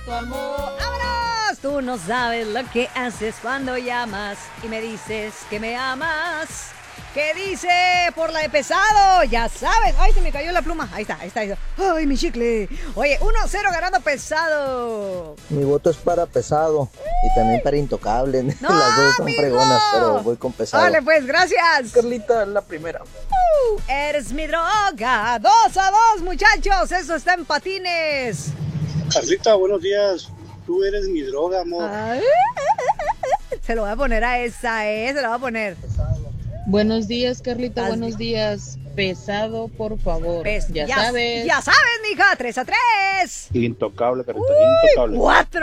Tu amor. ¡Vámonos! Tú no sabes lo que haces cuando llamas y me dices que me amas. ¿Qué dice por la de Pesado? Ya sabes. Ay, se me cayó la pluma. Ahí está, ahí está. Ay, mi chicle. Oye, 1-0 ganando Pesado. Mi voto es para Pesado y también para Intocable. ¡No, Las dos son amigo! fregonas, pero voy con Pesado. Vale, pues, gracias. Carlita, la primera. Eres mi droga. 2-2, muchachos. Eso está en patines. Carlita, buenos días. Tú eres mi droga, amor. Ay, se lo voy a poner a esa, se lo voy a poner. Buenos días, Carlita, Haz- buenos días. Pesado, por favor. Ya sabes. Ya sabes, mija. 3-3. Intocable, Carlita, intocable.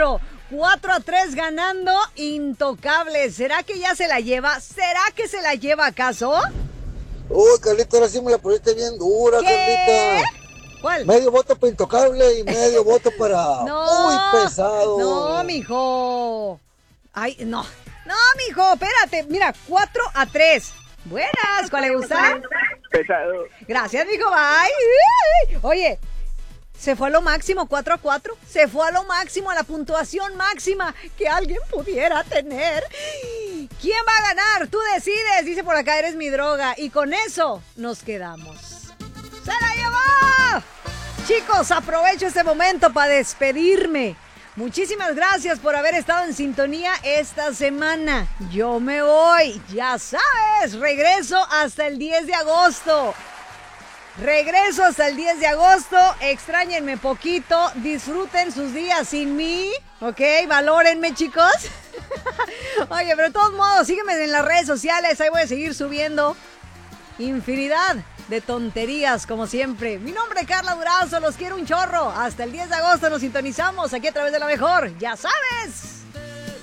4-3 ganando Intocable. ¿Será que ya se la lleva? ¿Será que se la lleva acaso? Uy, Carlita, ahora sí me la pusiste bien dura, ¿Qué? Carlita. ¿Cuál? Medio voto para Intocable y medio voto para Muy Pesado. No, mijo. Ay, no. No, mijo, espérate. Mira, 4-3. Buenas, ¿cuál le gusta? Pesado. Gracias, mijo, bye. Oye, se fue a lo máximo, 4-4. Se fue a lo máximo, a la puntuación máxima que alguien pudiera tener. ¿Quién va a ganar? Tú decides. Dice por acá, eres mi droga. Y con eso nos quedamos. ¡Se la llevó! Chicos, aprovecho este momento para despedirme. Muchísimas gracias por haber estado en sintonía esta semana. Yo me voy, ya sabes, regreso hasta el 10 de agosto. Regreso hasta el 10 de agosto. Extrañenme poquito, disfruten sus días sin mí, ¿ok? Valórenme, chicos. Oye, pero de todos modos, sígueme en las redes sociales, ahí voy a seguir subiendo infinidad de tonterías, como siempre. Mi nombre es Carla Durazo, los quiero un chorro. Hasta el 10 de agosto nos sintonizamos aquí a través de La Mejor, ya sabes.